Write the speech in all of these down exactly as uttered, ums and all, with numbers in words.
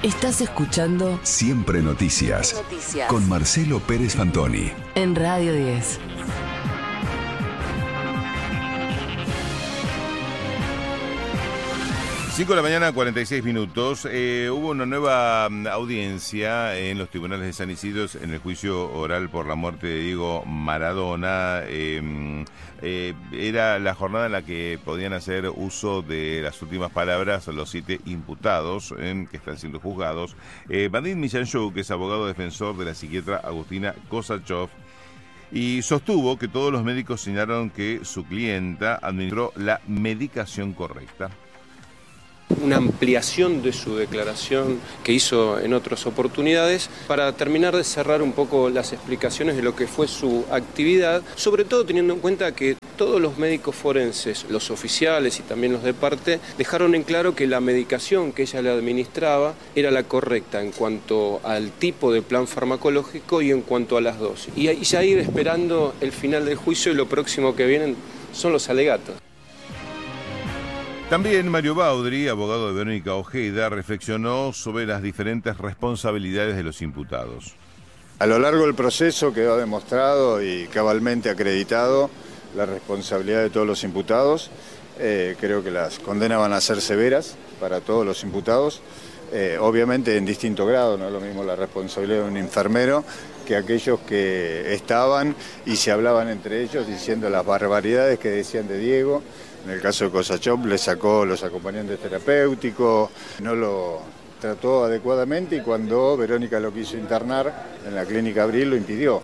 Estás escuchando Siempre Noticias, Noticias con Marcelo Pérez Fantoni en Radio diez. cinco de la mañana, cuarenta y seis minutos. Eh, hubo una nueva audiencia en los tribunales de San Isidro en el juicio oral por la muerte de Diego Maradona. Eh, eh, era la jornada en la que podían hacer uso de las últimas palabras los siete imputados eh, que están siendo juzgados. Eh, Vadim Mijanchuk, que es abogado defensor de la psiquiatra Agustina Kosachov, y sostuvo que todos los médicos señalaron que su clienta administró la medicación correcta. Una ampliación de su declaración que hizo en otras oportunidades para terminar de cerrar un poco las explicaciones de lo que fue su actividad, sobre todo teniendo en cuenta que todos los médicos forenses, los oficiales y también los de parte, dejaron en claro que la medicación que ella le administraba era la correcta en cuanto al tipo de plan farmacológico y en cuanto a las dosis. Y ya ir esperando el final del juicio y lo próximo que vienen son los alegatos. También Mario Baudry, abogado de Verónica Ojeda, reflexionó sobre las diferentes responsabilidades de los imputados. A lo largo del proceso quedó demostrado y cabalmente acreditado la responsabilidad de todos los imputados. Eh, creo que las condenas van a ser severas para todos los imputados, eh, obviamente en distinto grado, no es lo mismo la responsabilidad de un enfermero que aquellos que estaban y se hablaban entre ellos diciendo las barbaridades que decían de Diego. En el caso de Kosachov le sacó los acompañantes terapéuticos, no lo trató adecuadamente y cuando Verónica lo quiso internar en la clínica Abril lo impidió.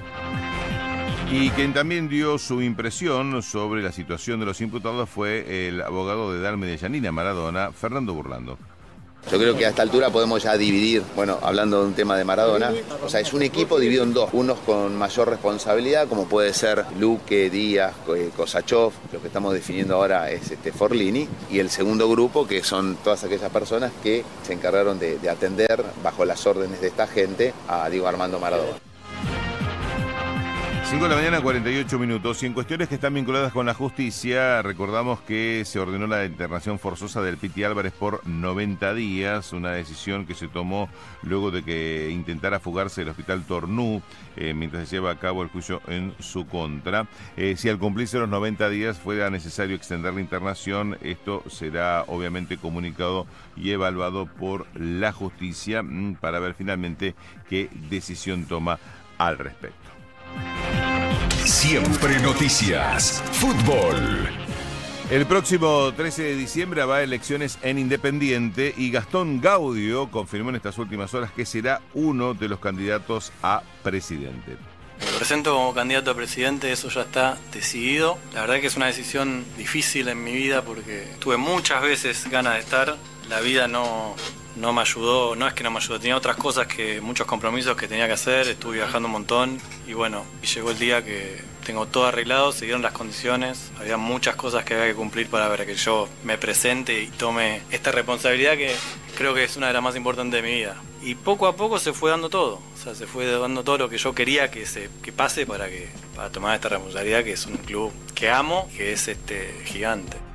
Y quien también dio su impresión sobre la situación de los imputados fue el abogado de Dalme de Yanina Maradona, Fernando Burlando. Yo creo que a esta altura podemos ya dividir, bueno, hablando de un tema de Maradona, o sea, es un equipo dividido en dos, unos con mayor responsabilidad, como puede ser Luque, Díaz, Kosachov, lo que estamos definiendo ahora es este Forlini, y el segundo grupo, que son todas aquellas personas que se encargaron de, de atender, bajo las órdenes de esta gente, a Diego Armando Maradona. cinco de la mañana, cuarenta y ocho minutos. Y en cuestiones que están vinculadas con la justicia, recordamos que se ordenó la internación forzosa del Piti Álvarez por noventa días, una decisión que se tomó luego de que intentara fugarse del hospital Tornú, eh, mientras se lleva a cabo el juicio en su contra. Eh, si al cumplirse los noventa días fuera necesario extender la internación, esto será obviamente comunicado y evaluado por la justicia mmm, para ver finalmente qué decisión toma al respecto. Siempre Noticias, fútbol. El próximo trece de diciembre habrá elecciones en Independiente y Gastón Gaudio confirmó en estas últimas horas que será uno de los candidatos a presidente. Me presento como candidato a presidente, eso ya está decidido. La verdad que es una decisión difícil en mi vida porque tuve muchas veces ganas de estar. La vida no, no me ayudó, no es que no me ayudó, tenía otras cosas, que muchos compromisos que tenía que hacer, estuve viajando un montón y bueno, y llegó el día que tengo todo arreglado, se dieron las condiciones, había muchas cosas que había que cumplir para ver que yo me presente y tome esta responsabilidad que creo que es una de las más importantes de mi vida. Y poco a poco se fue dando todo, o sea, se fue dando todo lo que yo quería que se que pase para que para tomar esta responsabilidad, que es un club que amo, que es este gigante.